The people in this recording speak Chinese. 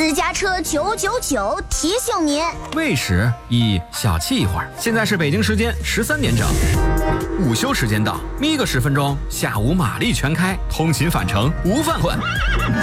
私家车999提醒您， 喂食宜小憩一会儿。现在是北京时间13点整，午休时间到，眯个10分钟，下午马力全开，通勤返程无犯困。